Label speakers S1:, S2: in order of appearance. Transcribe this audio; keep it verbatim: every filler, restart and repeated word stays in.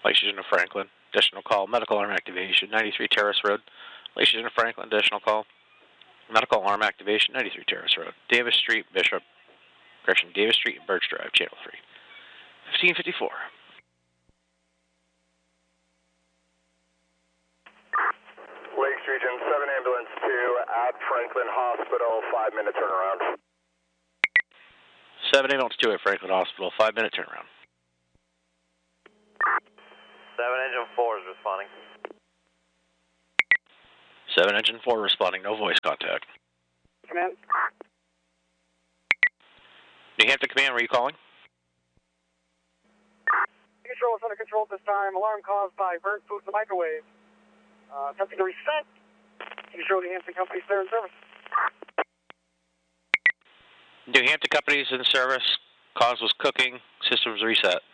S1: Lexington to Franklin, additional call. Medical alarm activation, ninety-three Terrace Road. Lexington to Franklin, additional call. Medical alarm activation, ninety-three Terrace Road. Davis Street, Bishop. Correction, Davis Street and Birch Drive, Channel three. fifteen fifty-four.
S2: Lakes Region seven Ambulance two at Franklin Hospital, five minute turnaround.
S1: seven Ambulance two at Franklin Hospital, five minute turnaround.
S3: seven Engine four is responding.
S1: seven Engine four responding, no voice contact.
S4: Command.
S1: New Hampton Command, where are you calling?
S4: Control is under control at this time. Alarm caused by burnt food in the microwave. Uh, attempting to reset. Control New Hampton Company, clear in service.
S1: New Hampton Company's in service. Cause was cooking. Systems reset.